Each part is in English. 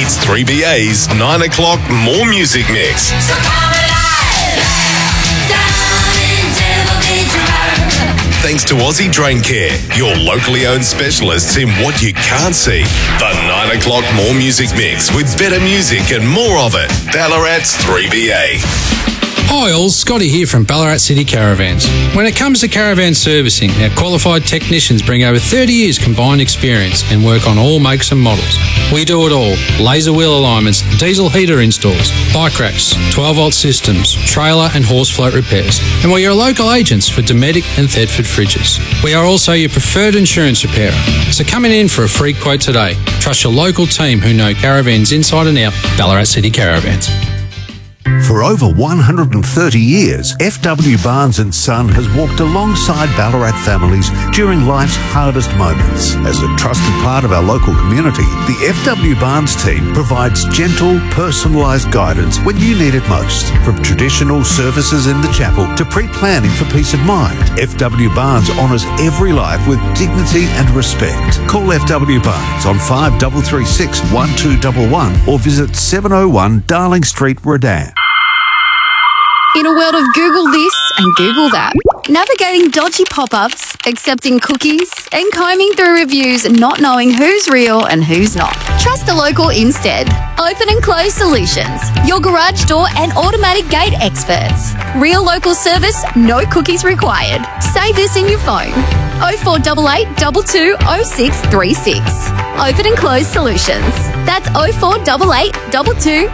It's 3BA's 9 o'clock More Music Mix. So come alive, down in Devil Beach River. Thanks to Aussie Drain Care, your locally owned specialists in what you can't see. The 9 o'clock More Music Mix with better music and more of it. Ballarat's 3BA. Hi all, Scotty here from Ballarat City Caravans. When it comes to caravan servicing, our qualified technicians bring over 30 years combined experience and work on all makes and models. We do it all: laser wheel alignments, diesel heater installs, bike racks, 12-volt systems, trailer and horse float repairs. And we're your local agents for Dometic and Thetford fridges. We are also your preferred insurance repairer. So come in for a free quote today. Trust your local team who know caravans inside and out. Ballarat City Caravans. For over 130 years, FW Barnes & Son has walked alongside Ballarat families during life's hardest moments. As a trusted part of our local community, the FW Barnes team provides gentle, personalised guidance when you need it most. From traditional services in the chapel to pre-planning for peace of mind, FW Barnes honours every life with dignity and respect. Call FW Barnes on 5336 1211 or visit 701 Darling Street, Redan. In a world of Google this and Google that, navigating dodgy pop-ups, accepting cookies, and combing through reviews, not knowing who's real and who's not. Trust the local instead. Open and Close Solutions, your garage door and automatic gate experts. Real local service, no cookies required. Save this in your phone. 0488 22 0636. Open and Close Solutions. That's 0488 22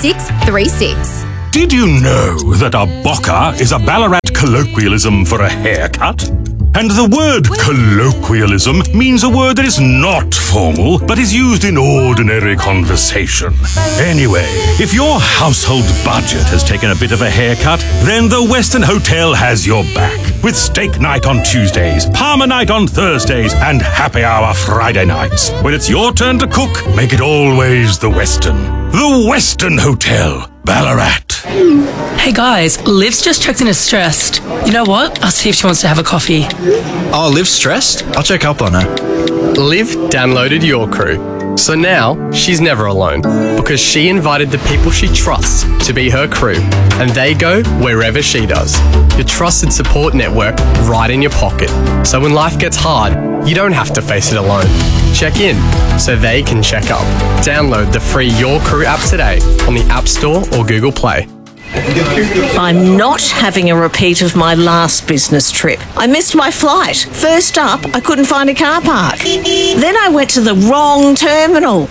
0636. Did you know that a bocker is a Ballarat colloquialism for a haircut? And the word colloquialism means a word that is not formal, but is used in ordinary conversation. Anyway, if your household budget has taken a bit of a haircut, then the Western Hotel has your back. With steak night on Tuesdays, Palmer night on Thursdays, and happy hour Friday nights. When it's your turn to cook, make it always the Western. The Western Hotel, Ballarat. Hey guys, Liv's just checked in as stressed. You know what? I'll see if she wants to have a coffee. Oh, Liv's stressed? I'll check up on her. Liv downloaded Your Crew, so now she's never alone because she invited the people she trusts to be her crew, and they go wherever she does. Your trusted support network right in your pocket, so when life gets hard, you don't have to face it alone. Check in so they can check up. Download the free Your Crew app today on the App Store or Google Play. I'm not having a repeat of my last business trip. I missed my flight. First up, I couldn't find a car park. Then I went to the wrong terminal.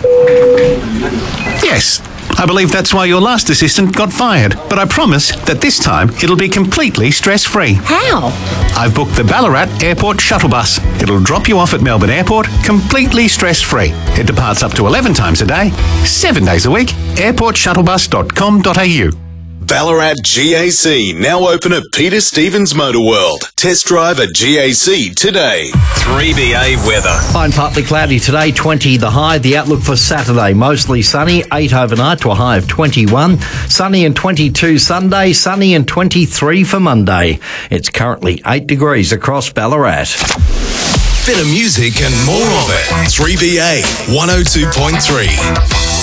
Yes, I believe that's why your last assistant got fired. But I promise that this time it'll be completely stress-free. How? I've booked the Ballarat Airport Shuttle Bus. It'll drop you off at Melbourne Airport completely stress-free. It departs up to 11 times a day, 7 days a week. airportshuttlebus.com.au. Ballarat GAC now open at Peter Stevens Motor World. Test drive a GAC today. 3BA weather. Fine, partly cloudy today, 20 the high. The outlook for Saturday, mostly sunny, 8 overnight to a high of 21. Sunny and 22 Sunday, sunny and 23 for Monday. It's currently 8 degrees across Ballarat. Better music and more of it. 3BA 102.3.